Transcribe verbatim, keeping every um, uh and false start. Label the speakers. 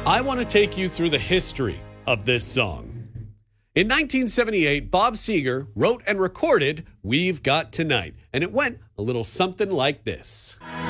Speaker 1: I want to take you through the history of this song. In nineteen seventy-eight, Bob Seger wrote and recorded We've Got Tonight, and it went a little something like this.